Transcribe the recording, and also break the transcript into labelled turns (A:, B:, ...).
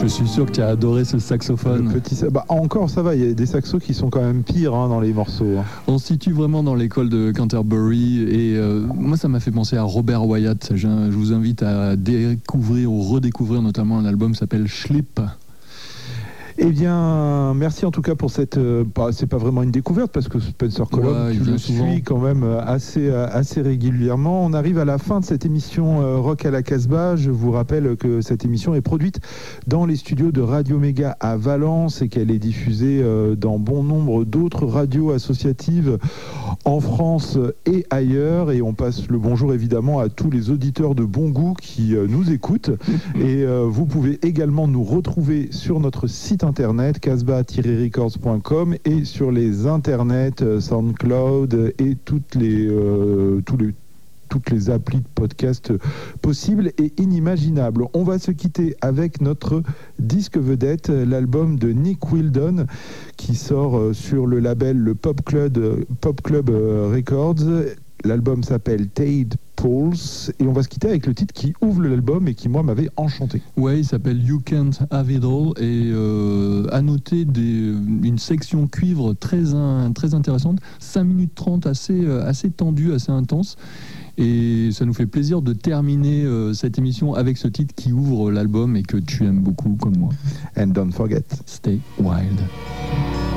A: Je suis sûr que tu as adoré ce saxophone.
B: Encore ça va, il y a des saxos qui sont quand même pires dans les morceaux.
A: On se situe vraiment dans l'école de Canterbury et moi ça m'a fait penser à Robert Wyatt. Je vous invite à découvrir ou redécouvrir notamment un album qui s'appelle Schlip.
B: Eh bien, merci en tout cas pour cette... c'est pas vraiment une découverte parce que Spencer Colom, tu le suis quand même assez régulièrement. On arrive à la fin de cette émission Rock à la Casbah. Je vous rappelle que cette émission est produite dans les studios de Radio Méga à Valence et qu'elle est diffusée dans bon nombre d'autres radios associatives en France et ailleurs. Et on passe le bonjour évidemment à tous les auditeurs de bon goût qui nous écoutent. Et vous pouvez également nous retrouver sur notre site internet casbah-records.com et sur les internets SoundCloud et toutes les applis de podcast possibles et inimaginables. On va se quitter avec notre disque vedette, l'album de Nick Wildon qui sort sur le label le Pop Club Records. L'album s'appelle Tade Pulse et on va se quitter avec le titre qui ouvre l'album et qui moi m'avait enchanté.
A: Ouais, il s'appelle You Can't Have It All et à noter une section cuivre très intéressante, 5 minutes 30 assez tendue, assez intense. Et ça nous fait plaisir de terminer cette émission avec ce titre qui ouvre l'album et que tu aimes beaucoup comme moi.
B: And don't forget,
A: stay wild.